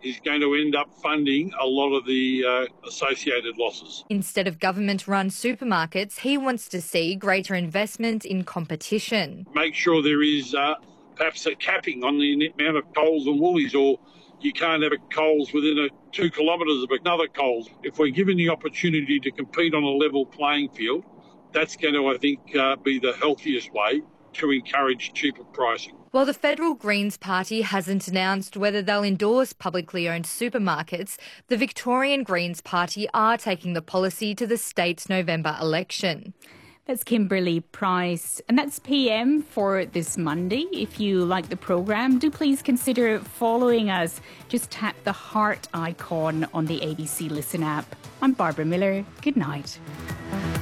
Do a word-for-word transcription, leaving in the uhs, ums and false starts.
is going to end up funding a lot of the uh, associated losses. Instead of government-run supermarkets, he wants to see greater investment in competition. Make sure there is uh, perhaps a capping on the amount of Coles and Woolies, or you can't have a Coles within a two kilometres of another Coles. If we're given the opportunity to compete on a level playing field, that's going to, I think, uh, be the healthiest way to encourage cheaper pricing. While the Federal Greens Party hasn't announced whether they'll endorse publicly owned supermarkets, the Victorian Greens Party are taking the policy to the state's November election. That's Kimberly Price. And that's P M for this Monday. If you like the programme, do please consider following us. Just tap the heart icon on the A B C Listen app. I'm Barbara Miller. Good night.